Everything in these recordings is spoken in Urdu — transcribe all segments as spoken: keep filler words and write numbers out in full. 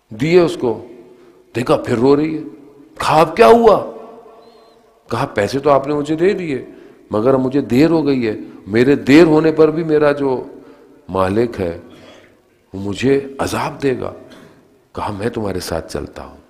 دیے اس کو، دیکھا پھر رو رہی ہے. کہا اب کیا ہوا؟ کہا پیسے تو آپ نے مجھے دے دیے مگر مجھے دیر ہو گئی ہے، میرے دیر ہونے پر بھی میرا جو مالک ہے وہ مجھے عذاب دے گا. کہا میں تمہارے ساتھ چلتا ہوں.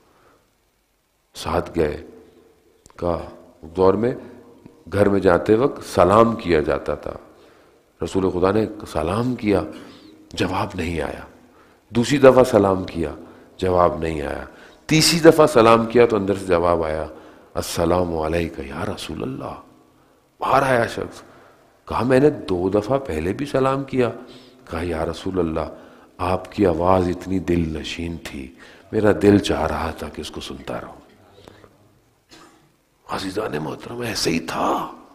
ساتھ گئے. کہا اس دور میں گھر میں جاتے وقت سلام کیا جاتا تھا. رسول خدا نے سلام کیا، جواب نہیں آیا. دوسری دفعہ سلام کیا، جواب نہیں آیا. تیسری دفعہ سلام کیا تو اندر سے جواب آیا، السلام علیکہ یا رسول اللہ. باہر آیا شخص. کہا میں نے دو دفعہ پہلے بھی سلام کیا. کہا یا رسول اللہ آپ کی آواز اتنی دل نشین تھی، میرا دل چاہ رہا تھا کہ اس کو سنتا رہوں. عزیزان محترم ایسے ہی تھا.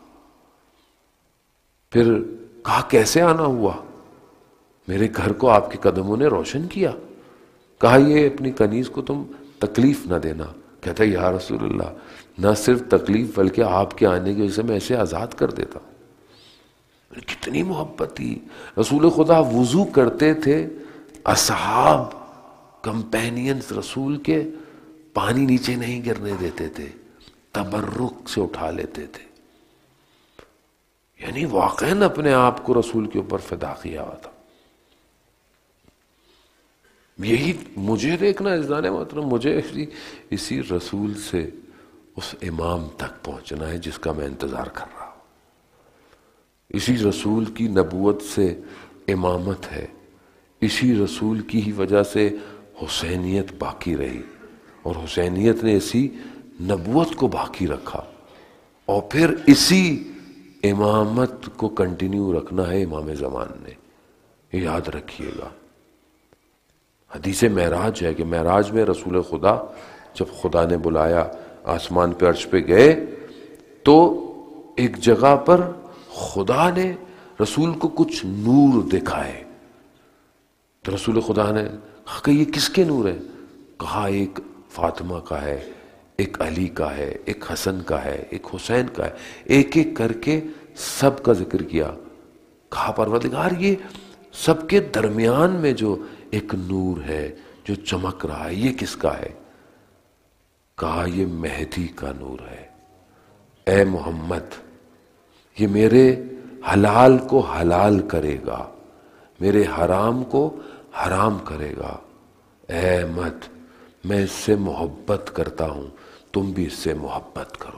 پھر کہا کیسے آنا ہوا؟ میرے گھر کو آپ کے قدموں نے روشن کیا. کہا یہ اپنی کنیز کو تم تکلیف نہ دینا. کہتا ہے یا رسول اللہ نہ صرف تکلیف بلکہ آپ کے آنے کی وجہ سے میں اسے آزاد کر دیتا. کتنی محبت تھی. رسول خدا وضو کرتے تھے، اصحاب کمپینینز رسول کے پانی نیچے نہیں گرنے دیتے تھے، تبرک سے اٹھا لیتے تھے. یعنی واقعاً اپنے آپ کو رسول کے اوپر فدا کیا ہوا تھا. یہی مجھے دیکھنا عزیزان محترم، مجھے اسی, اسی رسول سے اس امام تک پہنچنا ہے جس کا میں انتظار کر رہا ہوں. اسی رسول کی نبوت سے امامت ہے، اسی رسول کی ہی وجہ سے حسینیت باقی رہی، اور حسینیت نے اسی نبوت کو باقی رکھا، اور پھر اسی امامت کو کنٹینیو رکھنا ہے امام زمان نے. یہ یاد رکھیے گا. حدیث معراج ہے کہ معراج میں رسول خدا جب خدا نے بلایا آسمان پہ عرش پہ گئے تو ایک جگہ پر خدا نے رسول کو کچھ نور دکھائے. تو رسول خدا نے کہا کہ یہ کس کے نور ہے؟ کہا ایک فاطمہ کا ہے، ایک علی کا ہے، ایک حسن کا ہے، ایک حسین کا ہے. ایک ایک کر کے سب کا ذکر کیا. کہا پروردگار یہ سب کے درمیان میں جو ایک نور ہے جو چمک رہا ہے یہ کس کا ہے؟ کہا یہ مہدی کا نور ہے. اے محمد یہ میرے حلال کو حلال کرے گا، میرے حرام کو حرام کرے گا. اے احمد میں اس سے محبت کرتا ہوں، تم بھی اس سے محبت کرو.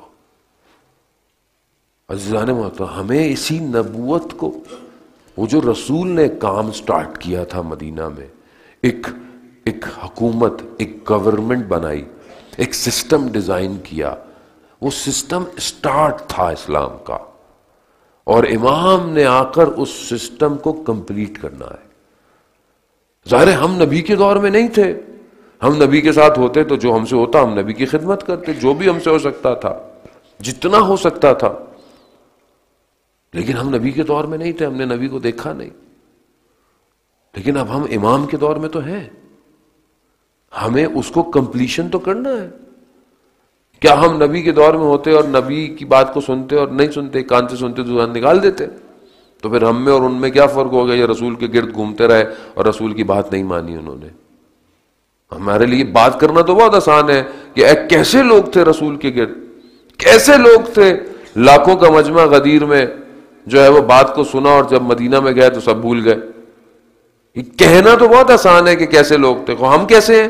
عزیزان محترم ہمیں اسی نبوت کو، وہ جو رسول نے کام سٹارٹ کیا تھا مدینہ میں، ایک ایک حکومت، ایک گورنمنٹ بنائی، ایک سسٹم ڈیزائن کیا، وہ سسٹم سٹارٹ تھا اسلام کا، اور امام نے آ کر اس سسٹم کو کمپلیٹ کرنا ہے. ظاہر ہے ہم نبی کے دور میں نہیں تھے، ہم نبی کے ساتھ ہوتے تو جو ہم سے ہوتا ہم نبی کی خدمت کرتے، جو بھی ہم سے ہو سکتا تھا، جتنا ہو سکتا تھا. لیکن ہم نبی کے دور میں نہیں تھے، ہم نے نبی کو دیکھا نہیں. لیکن اب ہم امام کے دور میں تو ہیں، ہمیں اس کو کمپلیشن تو کرنا ہے. کیا ہم نبی کے دور میں ہوتے اور نبی کی بات کو سنتے اور نہیں سنتے، کان سے سنتے تو زبان نکال دیتے؟ تو پھر ہم میں اور ان میں کیا فرق ہو گیا؟ یہ رسول کے گرد گھومتے رہے اور رسول کی بات نہیں مانی انہوں نے. ہمارے لیے بات کرنا تو بہت آسان ہے کہ اے کیسے لوگ تھے رسول کے گرد، کیسے لوگ تھے. لاکھوں کا مجمع غدیر میں جو ہے وہ بات کو سنا اور جب مدینہ میں گئے تو سب بھول گئے. یہ کہنا تو بہت آسان ہے کہ کیسے لوگ تھے. ہم کیسے ہیں؟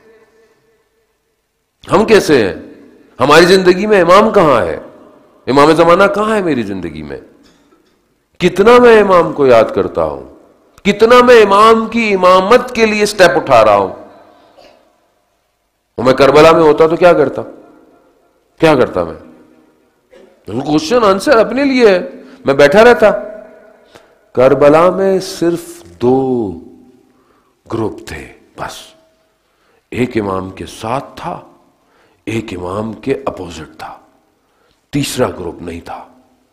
ہم کیسے ہیں؟ ہماری زندگی میں امام کہاں ہے؟ امام زمانہ کہاں ہے میری زندگی میں؟ کتنا میں امام کو یاد کرتا ہوں، کتنا میں امام کی امامت کے لیے سٹیپ اٹھا رہا ہوں. میں کربلا میں ہوتا تو کیا کرتا کیا کرتا میں کوشچن آنسر اپنے لیے ہے. میں بیٹھا رہتا. کربلا میں صرف دو گروپ تھے بس، ایک امام کے ساتھ تھا، ایک امام کے اپوزٹ تھا، تیسرا گروپ نہیں تھا.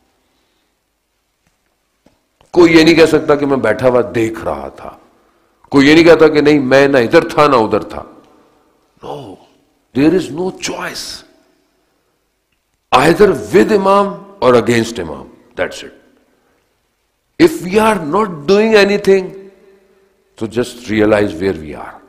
کوئی یہ نہیں کہہ سکتا کہ میں بیٹھا ہوا دیکھ رہا تھا، کوئی یہ نہیں کہتا کہ نہیں میں نہ ادھر تھا نہ ادھر تھا. No, there is no choice. Either with Imam or against Imam. That's it. If we are not doing anything, so just realize where we are.